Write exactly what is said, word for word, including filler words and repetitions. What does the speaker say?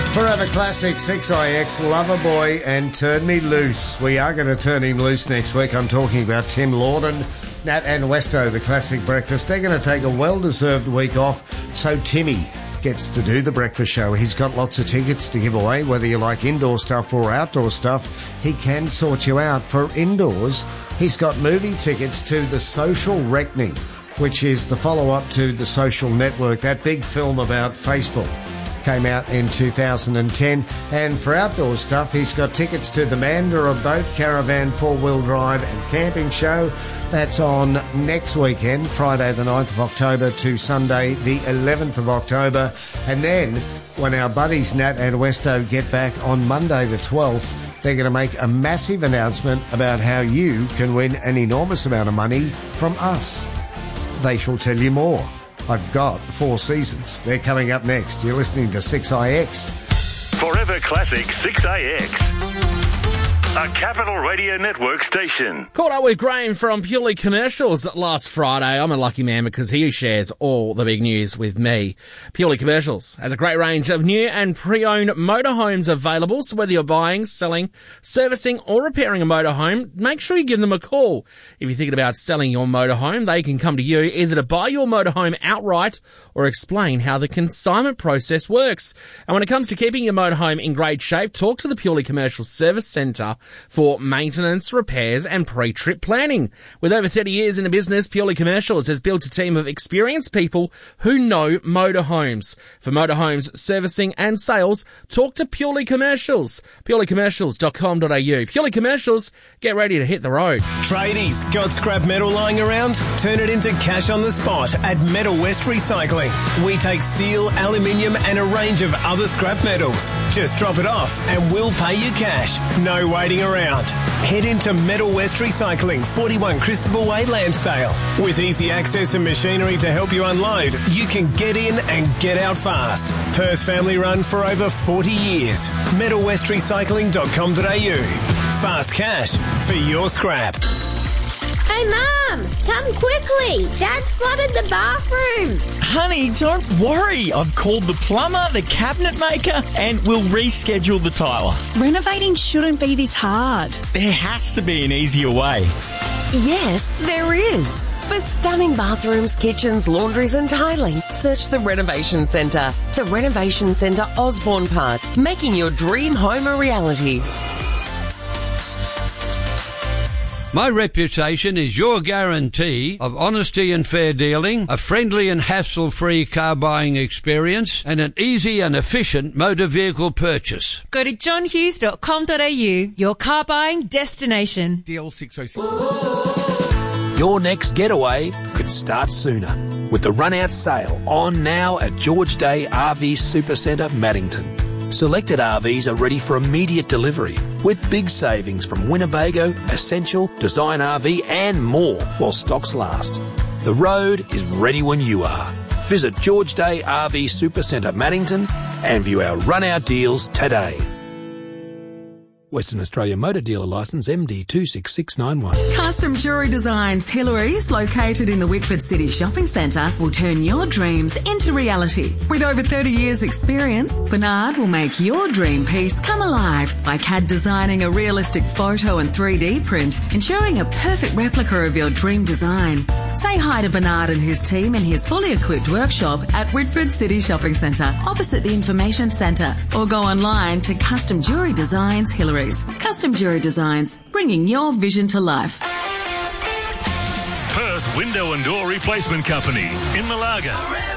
Forever Classic, six I X, Loverboy and Turn Me Loose. We are going to turn him loose next week. I'm talking about Tim Lawton, Nat and Westo, the Classic Breakfast. They're going to take a well-deserved week off, so Timmy gets to do the breakfast show. He's got lots of tickets to give away, whether you like indoor stuff or outdoor stuff. He can sort you out. For indoors, he's got movie tickets to The Social Reckoning, which is the follow-up to The Social Network, that big film about Facebook. Came out in two thousand ten. And for outdoor stuff, he's got tickets to the Mandurah Boat Caravan four-wheel drive and camping show. That's on next weekend, Friday the ninth of October to Sunday the eleventh of October. And then when our buddies Nat and Westo get back on Monday the twelfth, they're going to make a massive announcement about how you can win an enormous amount of money from us. They shall tell you more. I've got Four Seasons. They're coming up next. You're listening to six I X. Forever Classic six I X. A Capital Radio Network station. Caught up with Graham from Purely Commercials last Friday. I'm a lucky man because he shares all the big news with me. Purely Commercials has a great range of new and pre-owned motorhomes available. So whether you're buying, selling, servicing or repairing a motorhome, make sure you give them a call. If you're thinking about selling your motorhome, they can come to you either to buy your motorhome outright or explain how the consignment process works. And when it comes to keeping your motorhome in great shape, talk to the Purely Commercial Service Centre for maintenance, repairs and pre-trip planning. With over thirty years in the business, Purely Commercials has built a team of experienced people who know motorhomes. For motorhomes, servicing and sales, talk to Purely Commercials. purely commercials dot com dot a u. Purely Commercials, get ready to hit the road. Tradies, got scrap metal lying around? Turn it into cash on the spot at Metal West Recycling. We take steel, aluminium and a range of other scrap metals. Just drop it off and we'll pay you cash. No waiting around. Head into Metal West Recycling, forty-one Christopher Way, Lansdale. With easy access and machinery to help you unload, you can get in and get out fast. Perth family run for over forty years. metal west recycling dot com dot a u. Fast cash for your scrap. Hey, Mum, come quickly. Dad's flooded the bathroom. Honey, don't worry. I've called the plumber, the cabinet maker, and we'll reschedule the tiler. Renovating shouldn't be this hard. There has to be an easier way. Yes, there is. For stunning bathrooms, kitchens, laundries and tiling, search the Renovation Centre. The Renovation Centre, Osborne Park, making your dream home a reality. My reputation is your guarantee of honesty and fair dealing, a friendly and hassle-free car buying experience, and an easy and efficient motor vehicle purchase. Go to john hughes dot com dot a u, your car buying destination. D L six oh six. Your next getaway could start sooner with the run-out sale on now at George Day R V Supercentre, Maddington. Selected R Vs are ready for immediate delivery with big savings from Winnebago, Essential, Design R V and more while stocks last. The road is ready when you are. Visit George Day R V Supercentre, Maddington and view our run-out deals today. Western Australia Motor Dealer Licence M D two six six nine one. Custom Jewellery Designs Hillary's, located in the Whitford City Shopping Centre, will turn your dreams into reality. With over thirty years experience, Bernard will make your dream piece come alive by C A D designing a realistic photo and three D print, ensuring a perfect replica of your dream design. Say hi to Bernard and his team in his fully equipped workshop at Whitford City Shopping Centre, opposite the Information Centre, or go online to Custom Jewellery Designs Hillary. Custom Jewellery Designs, bringing your vision to life. Perth Window and Door Replacement Company in Malaga.